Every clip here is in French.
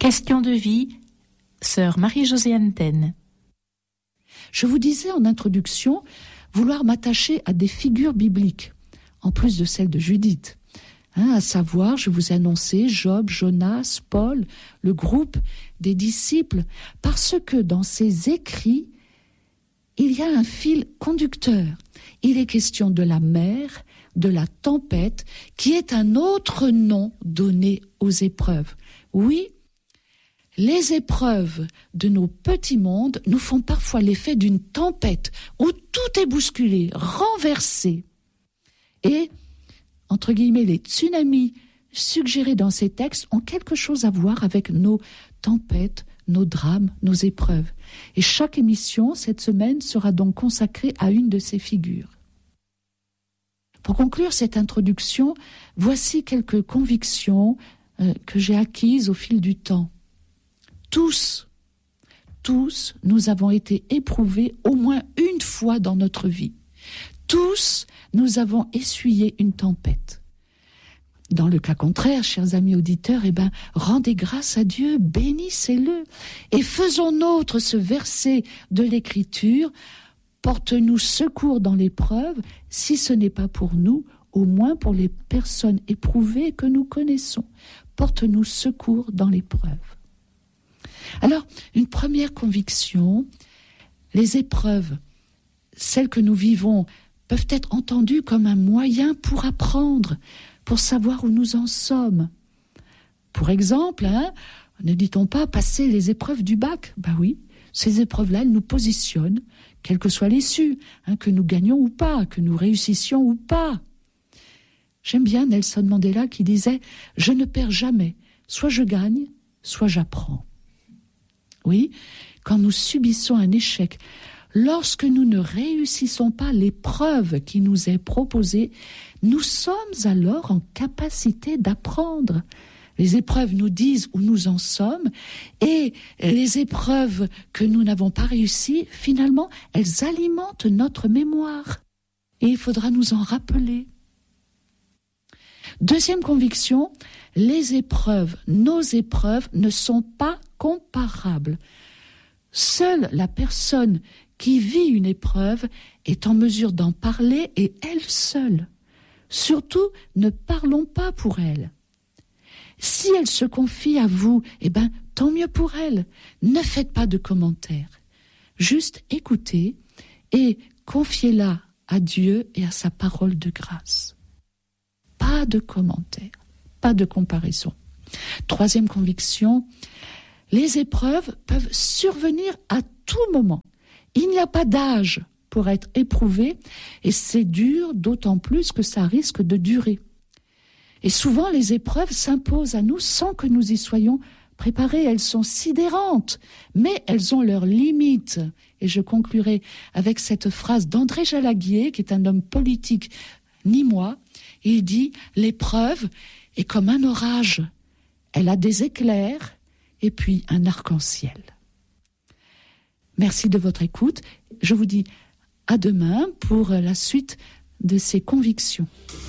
Question de vie, sœur Marie-Josée Ten. Je vous disais en introduction vouloir m'attacher à des figures bibliques, en plus de celles de Judith. À savoir, je vous ai annoncé Job, Jonas, Paul, le groupe des disciples, parce que dans ces écrits, il y a un fil conducteur. Il est question de la mer, de la tempête, qui est un autre nom donné aux épreuves. Oui, les épreuves de nos petits mondes nous font parfois l'effet d'une tempête où tout est bousculé, renversé. Et, entre guillemets, les tsunamis suggérés dans ces textes ont quelque chose à voir avec nos tempêtes, nos drames, nos épreuves. Et chaque émission, cette semaine, sera donc consacrée à une de ces figures. Pour conclure cette introduction, voici quelques convictions que j'ai acquises au fil du temps. Tous, nous avons été éprouvés au moins une fois dans notre vie. Tous, nous avons essuyé une tempête. Dans le cas contraire, chers amis auditeurs, rendez grâce à Dieu, bénissez-le et faisons nôtre ce verset de l'Écriture. Porte-nous secours dans l'épreuve, si ce n'est pas pour nous, au moins pour les personnes éprouvées que nous connaissons. Porte-nous secours dans l'épreuve. Alors, une première conviction, les épreuves, celles que nous vivons, peuvent être entendues comme un moyen pour apprendre, pour savoir où nous en sommes. Pour exemple, ne dit-on pas passer les épreuves du bac ? Oui, ces épreuves-là, elles nous positionnent, quelle que soit l'issue, que nous gagnions ou pas, que nous réussissions ou pas. J'aime bien Nelson Mandela qui disait « Je ne perds jamais, soit je gagne, soit j'apprends ». Oui, quand nous subissons un échec, lorsque nous ne réussissons pas l'épreuve qui nous est proposée, nous sommes alors en capacité d'apprendre. Les épreuves nous disent où nous en sommes et les épreuves que nous n'avons pas réussies, finalement, elles alimentent notre mémoire. Et il faudra nous en rappeler. Deuxième conviction, les épreuves, nos épreuves ne sont pas comparables. Seule la personne qui vit une épreuve est en mesure d'en parler et elle seule. Surtout, ne parlons pas pour elle. Si elle se confie à vous, tant mieux pour elle. Ne faites pas de commentaires. Juste écoutez et confiez-la à Dieu et à sa parole de grâce. Pas de commentaires, pas de comparaison. Troisième conviction, les épreuves peuvent survenir à tout moment. Il n'y a pas d'âge pour être éprouvé et c'est dur, d'autant plus que ça risque de durer. Et souvent, les épreuves s'imposent à nous sans que nous y soyons préparés. Elles sont sidérantes, mais elles ont leurs limites. Et je conclurai avec cette phrase d'André Jalaguier, qui est un homme politique nîmois. Il dit « L'épreuve est comme un orage. Elle a des éclairs et puis un arc-en-ciel. » Merci de votre écoute. Je vous dis à demain pour la suite de ces convictions.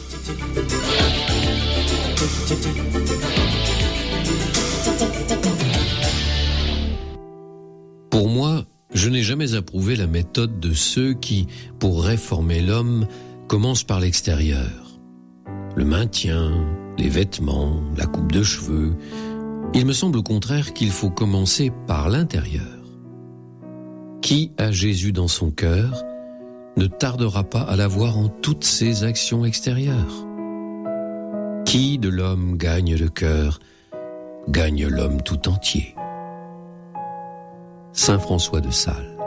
Pour moi, je n'ai jamais approuvé la méthode de ceux qui, pour réformer l'homme, commencent par l'extérieur. Le maintien, les vêtements, la coupe de cheveux. Il me semble au contraire qu'il faut commencer par l'intérieur. Qui a Jésus dans son cœur ne tardera pas à l'avoir en toutes ses actions extérieures. Qui de l'homme gagne le cœur, gagne l'homme tout entier. Saint François de Sales.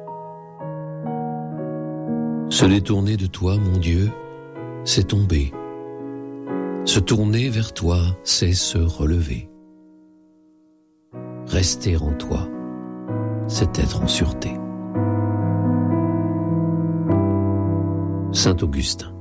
Se détourner de toi, mon Dieu, c'est tomber. Se tourner vers toi, c'est se relever. Rester en toi, c'est être en sûreté. Saint Augustin.